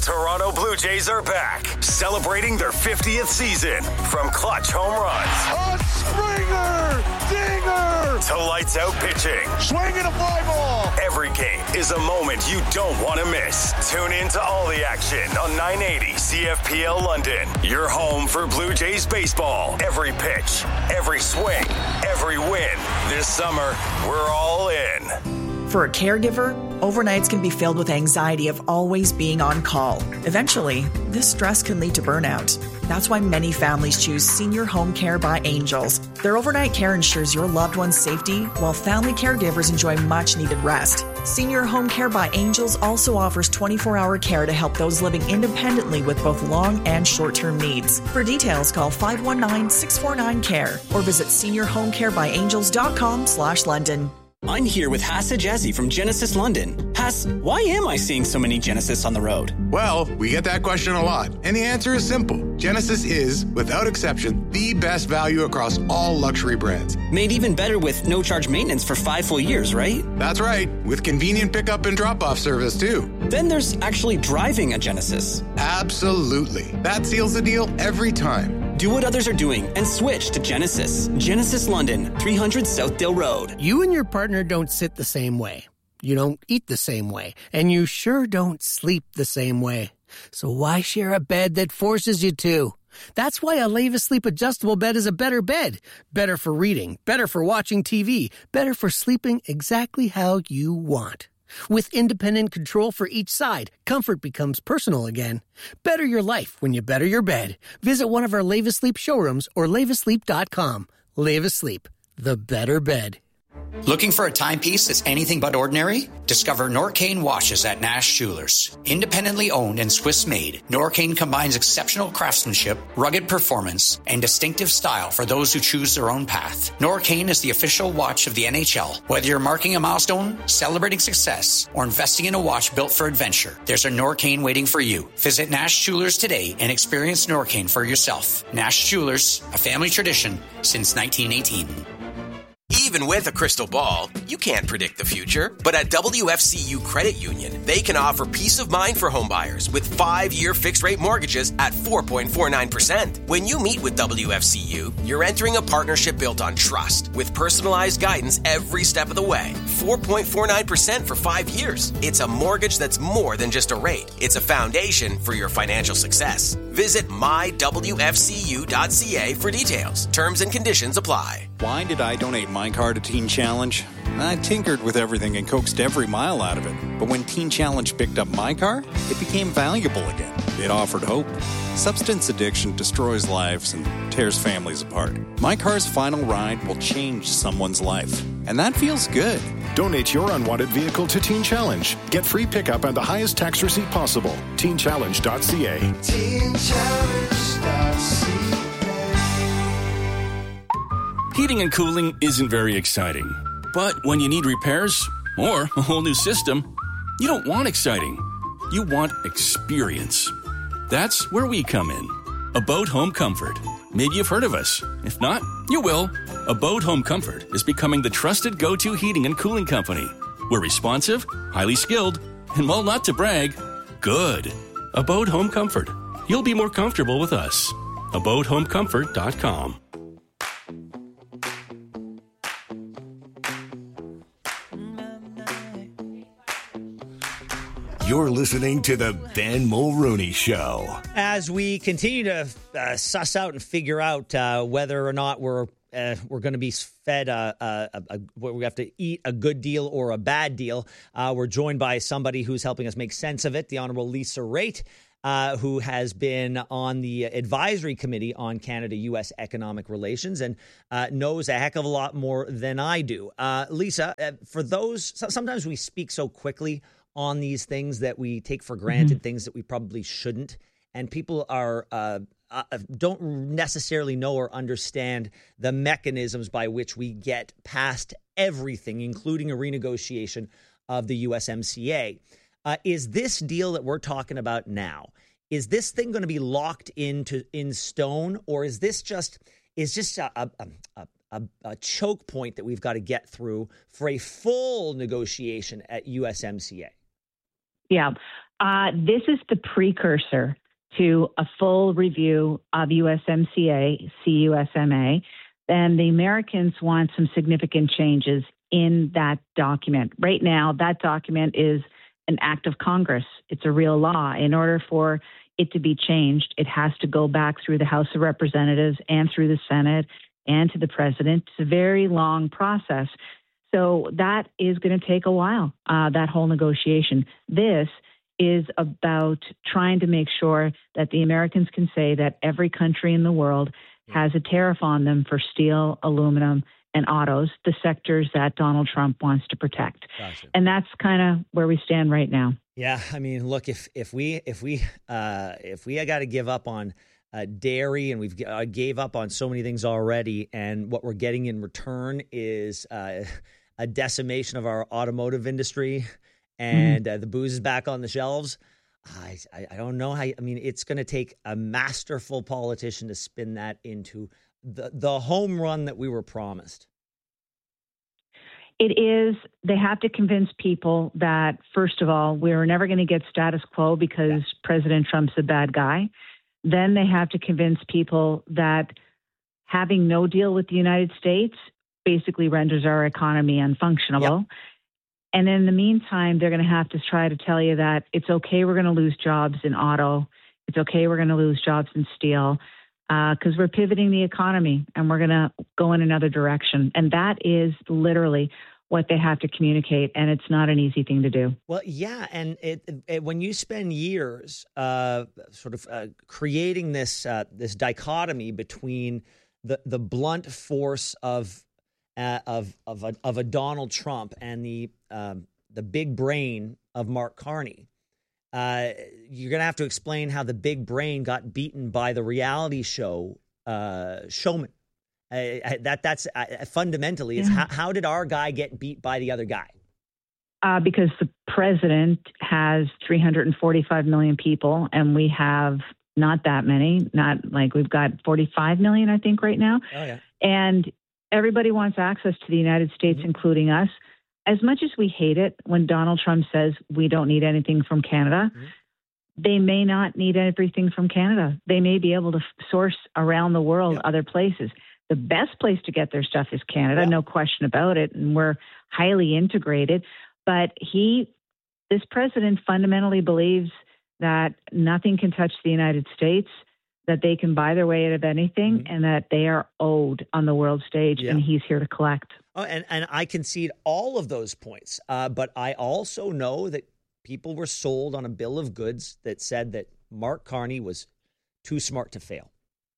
Toronto Blue Jays are back, celebrating their 50th season. From clutch home runs, a Springer, dinger, to lights out pitching. Swinging a fly ball. Every game is a moment you don't want to miss. Tune in to all the action on 980 CFPL London. Your home for Blue Jays baseball. Every pitch, every swing, every win. This summer, we're all in. For a caregiver, overnights can be filled with anxiety of always being on call. Eventually, this stress can lead to burnout. That's why many families choose Senior Home Care by Angels. Their overnight care ensures your loved one's safety, while family caregivers enjoy much-needed rest. Senior Home Care by Angels also offers 24-hour care to help those living independently with both long and short-term needs. For details, call 519-649-CARE or visit seniorhomecarebyangels.com/London. I'm here with Hass Ajazi from Genesis London. Hass, why am I seeing so many Genesis on the road? Well, we get that question a lot, and the answer is simple. Genesis is, without exception, the best value across all luxury brands. Made even better with no-charge maintenance for 5 full years, right? That's right, with convenient pickup and drop-off service, too. Then there's actually driving a Genesis. Absolutely. That seals the deal every time. Do what others are doing and switch to Genesis. Genesis London, 300 Southdale Road. You and your partner don't sit the same way. You don't eat the same way. And you sure don't sleep the same way. So why share a bed that forces you to? That's why a Leva Sleep adjustable bed is a better bed. Better for reading, better for watching TV, better for sleeping exactly how you want. With independent control for each side, comfort becomes personal again. Better your life when you better your bed. Visit one of our Leva Sleep showrooms or levasleep.com. Leva Sleep, the better bed. Looking for a timepiece that's anything but ordinary? Discover Norcane watches at Nash Jewelers. Independently owned and Swiss-made, Norcane combines exceptional craftsmanship, rugged performance, and distinctive style for those who choose their own path. Norcane is the official watch of the NHL. Whether you're marking a milestone, celebrating success, or investing in a watch built for adventure, there's a Norcane waiting for you. Visit Nash Jewelers today and experience Norcane for yourself. Nash Jewelers, a family tradition since 1918. Even with a crystal ball, you can't predict the future. But at WFCU Credit Union, they can offer peace of mind for homebuyers with 5-year fixed-rate mortgages at 4.49%. When you meet with WFCU, you're entering a partnership built on trust with personalized guidance every step of the way. 4.49% for 5 years. It's a mortgage that's more than just a rate. It's a foundation for your financial success. Visit mywfcu.ca for details. Terms and conditions apply. Why did I donate my car to Teen Challenge? I tinkered with everything and coaxed every mile out of it. But when Teen Challenge picked up my car, it became valuable again. It offered hope. Substance addiction destroys lives and tears families apart. My car's final ride will change someone's life. And that feels good. Donate your unwanted vehicle to Teen Challenge. Get free pickup and the highest tax receipt possible. TeenChallenge.ca. TeenChallenge.ca. Heating and cooling isn't very exciting. But when you need repairs or a whole new system, you don't want exciting. You want experience. That's where we come in. Abode Home Comfort. Maybe you've heard of us. If not, you will. Abode Home Comfort is becoming the trusted go-to heating and cooling company. We're responsive, highly skilled, and well, not to brag, good. Abode Home Comfort. You'll be more comfortable with us. AbodeHomeComfort.com. You're listening to the Ben Mulrooney Show. As we continue to suss out and figure out whether or not we're going to be fed we have to eat a good deal or a bad deal, we're joined by somebody who's helping us make sense of it, the Honourable Lisa Raitt, who has been on the advisory committee on Canada-U.S. economic relations and knows a heck of a lot more than I do. Lisa, for those, sometimes we speak so quickly on these things that we take for granted, things that we probably shouldn't. And people are don't necessarily know or understand the mechanisms by which we get past everything, including a renegotiation of the USMCA. Is this deal that we're talking about now, is this thing going to be locked in stone, or is this just a choke point that we've got to get through for a full negotiation at USMCA? Yeah. This is the precursor to a full review of USMCA, CUSMA, and the Americans want some significant changes in that document. Right now, that document is an act of Congress. It's a real law. In order for it to be changed, it has to go back through the House of Representatives and through the Senate and to the President. It's a very long process. So that is going to take a while, that whole negotiation. This is about trying to make sure that the Americans can say that every country in the world has a tariff on them for steel, aluminum, and autos, the sectors that Donald Trump wants to protect. Gotcha. And that's kind of where we stand right now. Yeah, I mean, look, if we got to give up on dairy, and we've gave up on so many things already, and what we're getting in return is a decimation of our automotive industry, and the booze is back on the shelves. I don't know how. I mean, it's going to take a masterful politician to spin that into the home run that we were promised. It is. They have to convince people that, first of all, we're never going to get status quo because President Trump's a bad guy. Then they have to convince people that having no deal with the United States basically renders our economy unfunctionable. Yep. And in the meantime, they're going to have to try to tell you that it's okay, we're going to lose jobs in auto. It's okay, we're going to lose jobs in steel because we're pivoting the economy and we're going to go in another direction. And that is literally what they have to communicate. And it's not an easy thing to do. Well, yeah. And when you spend years creating this dichotomy between the blunt force of a Donald Trump and the big brain of Mark Carney, you're going to have to explain how the big brain got beaten by the reality show showman. That's fundamentally, it's how did our guy get beat by the other guy? Because the president has 345 million people, and we have not that many. Not like we've got 45 million, I think, right now. Oh yeah, and everybody wants access to the United States, including us. As much as we hate it when Donald Trump says we don't need anything from Canada, they may not need everything from Canada. They may be able to source around the world other places. The best place to get their stuff is Canada, no question about it, and we're highly integrated. But this president fundamentally believes that nothing can touch the United States, that they can buy their way out of anything, and that they are owed on the world stage, and he's here to collect. Oh, and I concede all of those points, but I also know that people were sold on a bill of goods that said that Mark Carney was too smart to fail.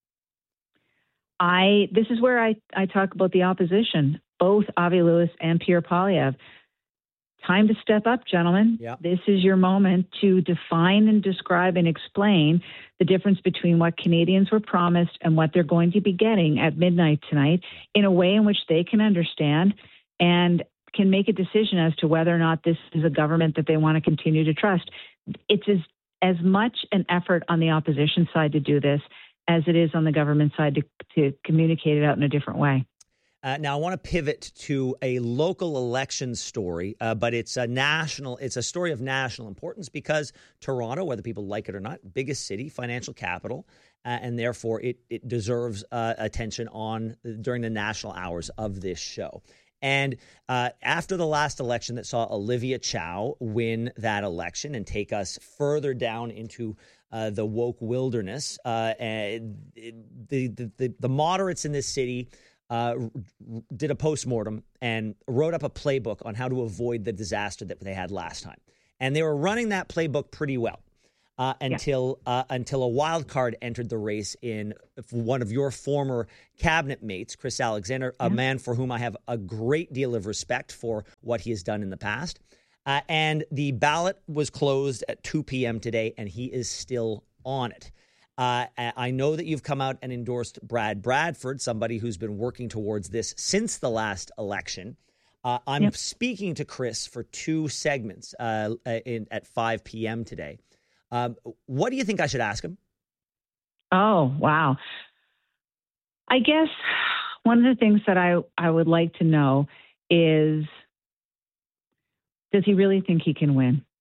This is where I talk about the opposition, both Avi Lewis and Pierre Poilievre. Time to step up, gentlemen. Yep. This is your moment to define and describe and explain the difference between what Canadians were promised and what they're going to be getting at midnight tonight in a way in which they can understand and can make a decision as to whether or not this is a government that they want to continue to trust. It's as much an effort on the opposition side to do this as it is on the government side to communicate it out in a different way. Now, I want to pivot to a local election story, but it's a story of national importance because Toronto, whether people like it or not, biggest city, financial capital, and therefore it deserves attention during the national hours of this show. And after the last election that saw Olivia Chow win that election and take us further down into the woke wilderness, the moderates in this city did a postmortem and wrote up a playbook on how to avoid the disaster that they had last time. And they were running that playbook pretty well until a wild card entered the race in one of your former cabinet mates, Chris Alexander, a man for whom I have a great deal of respect for what he has done in the past. And the ballot was closed at 2 p.m. today, and he is still on it. I know that you've come out and endorsed Brad Bradford, somebody who's been working towards this since the last election. I'm speaking to Chris for 2 segments at 5 p.m. today. What do you think I should ask him? Oh, wow. I guess one of the things that I would like to know is, does he really think he can win? Yeah.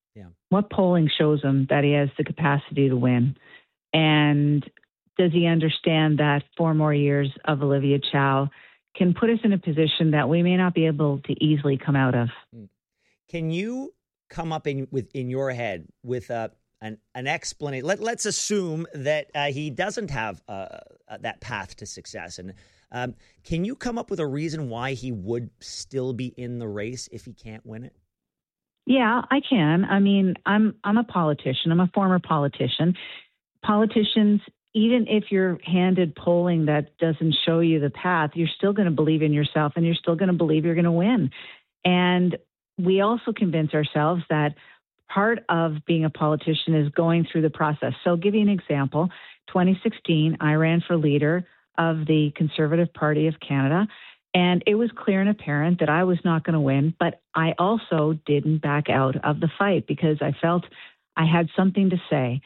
What polling shows him that he has the capacity to win? And does he understand that 4 more years of Olivia Chow can put us in a position that we may not be able to easily come out of? Can you come up in your head with an explanation? Let's assume that he doesn't have that path to success. And can you come up with a reason why he would still be in the race if he can't win it? Yeah, I can. I mean, I'm a politician. I'm a former politician. Politicians, even if you're handed polling that doesn't show you the path, you're still going to believe in yourself and you're still going to believe you're going to win. And we also convince ourselves that part of being a politician is going through the process. So I'll give you an example. 2016, I ran for leader of the Conservative Party of Canada. And it was clear and apparent that I was not going to win, but I also didn't back out of the fight because I felt I had something to say.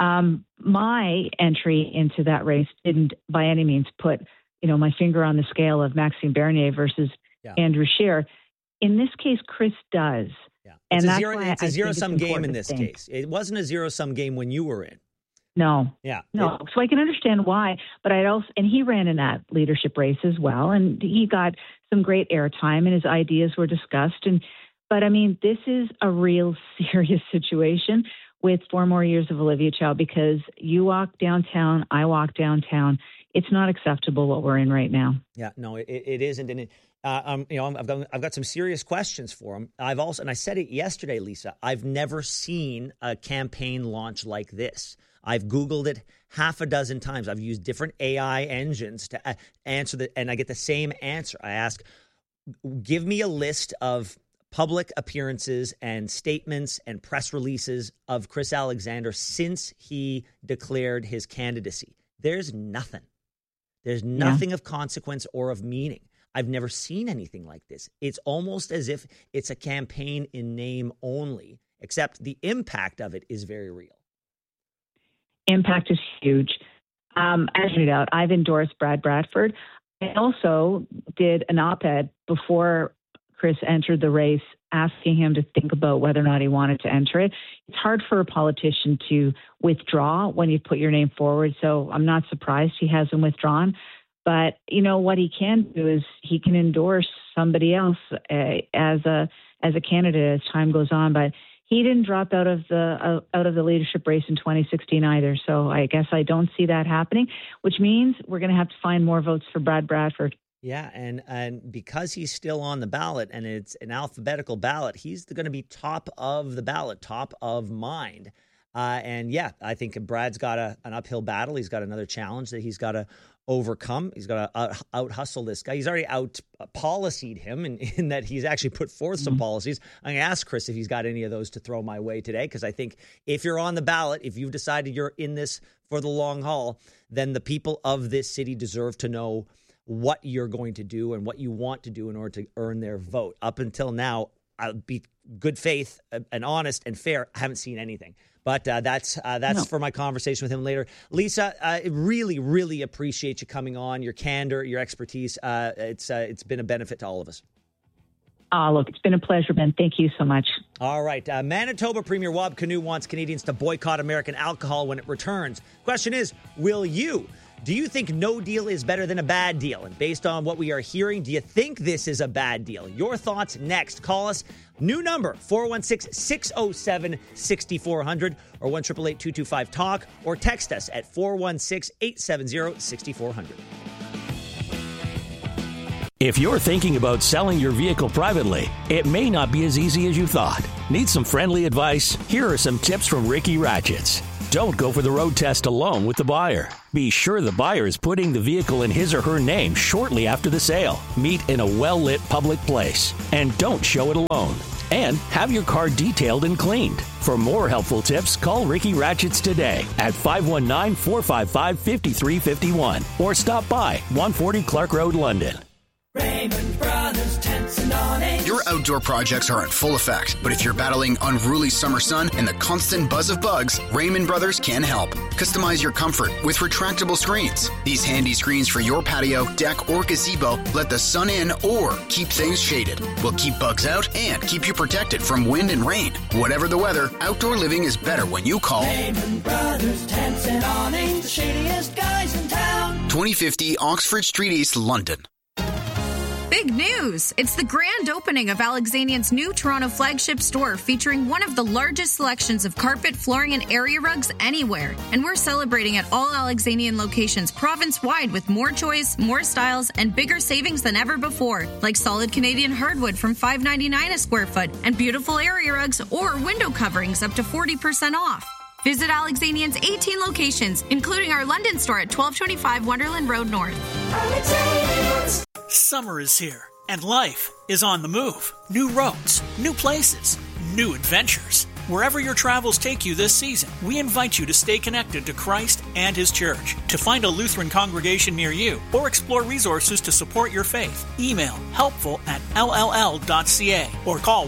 My entry into that race didn't by any means put, my finger on the scale of Maxime Bernier versus Andrew Scheer. In this case, Chris does. Yeah. It's a zero-sum game in this case. It wasn't a zero-sum game when you were in. No. Yeah. No. So I can understand why, but and he ran in that leadership race as well, and he got some great airtime and his ideas were discussed. But I mean, this is a real serious situation with 4 more years of Olivia Chow because you walk downtown, I walk downtown. It's not acceptable what we're in right now. Yeah, no, it isn't. And I've got some serious questions for him. And I said it yesterday, Lisa, I've never seen a campaign launch like this. I've Googled it half a dozen times. I've used different AI engines to answer and I get the same answer. I ask, give me a list of public appearances and statements and press releases of Chris Alexander since he declared his candidacy. There's nothing. There's nothing of consequence or of meaning. I've never seen anything like this. It's almost as if it's a campaign in name only, except the impact of it is very real. Impact is huge. As you know, I've endorsed Brad Bradford. I also did an op-ed before Chris entered the race, asking him to think about whether or not he wanted to enter it. It's hard for a politician to withdraw when you put your name forward, so I'm not surprised he hasn't withdrawn. But, what he can do is he can endorse somebody else as a candidate as time goes on. But he didn't drop out of the leadership race in 2016 either. So I guess I don't see that happening, which means we're going to have to find more votes for Brad Bradford. Yeah, and because he's still on the ballot and it's an alphabetical ballot, he's going to be top of the ballot, top of mind. I think Brad's got an uphill battle. He's got another challenge that he's got to overcome. He's got to out-hustle this guy. He's already out-policied him in that he's actually put forth some policies. I'm going to ask Chris if he's got any of those to throw my way today, because I think if you're on the ballot, if you've decided you're in this for the long haul, then the people of this city deserve to know what you're going to do and what you want to do in order to earn their vote. Up until now, I'll be good faith and honest and fair. I haven't seen anything. But that's for my conversation with him later. Lisa, I really, really appreciate you coming on, your candor, your expertise. It's been a benefit to all of us. Look, it's been a pleasure, Ben. Thank you so much. All right. Manitoba Premier Wab Kinew wants Canadians to boycott American alcohol when it returns. Question is, will you? Do you think no deal is better than a bad deal? And based on what we are hearing, do you think this is a bad deal? Your thoughts next. Call us. New number, 416-607-6400 or 1-888-225-TALK, or text us at 416-870-6400. If you're thinking about selling your vehicle privately, it may not be as easy as you thought. Need some friendly advice? Here are some tips from Ricky Ratchets. Don't go for the road test alone with the buyer. Be sure the buyer is putting the vehicle in his or her name shortly after the sale. Meet in a well-lit public place. And don't show it alone. And have your car detailed and cleaned. For more helpful tips, call Ricky Ratchets today at 519-455-5351 or stop by 140 Clark Road, London. Raymond Brothers Tents and Awnings. Your outdoor projects are in full effect. But if you're battling unruly summer sun and the constant buzz of bugs, Raymond Brothers can help. Customize your comfort with retractable screens. These handy screens for your patio, deck, or gazebo let the sun in or keep things shaded. Will keep bugs out and keep you protected from wind and rain. Whatever the weather, outdoor living is better when you call Raymond Brothers Tents and Awnings, the shadiest guys in town. 2050 Oxford Street East, London. Big news! It's the grand opening of Alexanian's new Toronto flagship store featuring one of the largest selections of carpet, flooring, and area rugs anywhere. And we're celebrating at all Alexanian locations province-wide with more choice, more styles, and bigger savings than ever before. Like solid Canadian hardwood from $5.99 a square foot and beautiful area rugs or window coverings up to 40% off. Visit Alexanian's 18 locations, including our London store at 1225 Wonderland Road North. Summer is here, and life is on the move. New roads, new places, new adventures. Wherever your travels take you this season, we invite you to stay connected to Christ and His Church. To find a Lutheran congregation near you or explore resources to support your faith, email helpful@lll.ca or call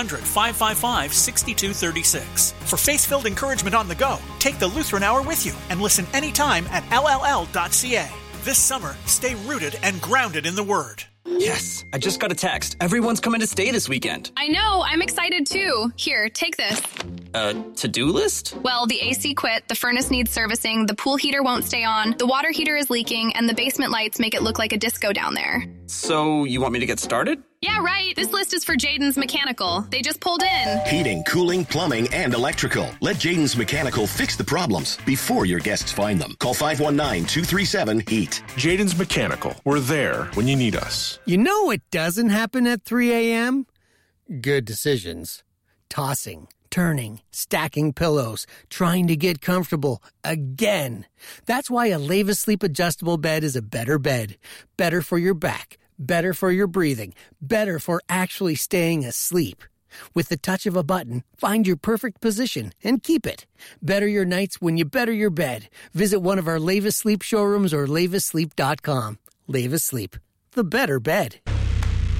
1-800-555-6236. For faith-filled encouragement on the go, take the Lutheran Hour with you and listen anytime at lll.ca. This summer, stay rooted and grounded in the Word. Yes, I just got a text. Everyone's coming to stay this weekend. I know, I'm excited too. Here, take this. To-do list? Well, the AC quit, the furnace needs servicing, the pool heater won't stay on, the water heater is leaking, and the basement lights make it look like a disco down there. So, you want me to get started? Yeah, right. This list is for Jaden's Mechanical. They just pulled in. Heating, cooling, plumbing, and electrical. Let Jaden's Mechanical fix the problems before your guests find them. Call 519-237-HEAT. Jaden's Mechanical. We're there when you need us. You know what doesn't happen at 3 a.m.? Good decisions. Tossing, turning, stacking pillows, trying to get comfortable again. That's why a Leva Sleep adjustable bed is a better bed. Better for your back. Better for your breathing, better for actually staying asleep. With the touch of a button, find your perfect position and keep it. Better your nights when you better your bed. Visit one of our Leva Sleep showrooms or levasleep.com. Leva Sleep, the better bed.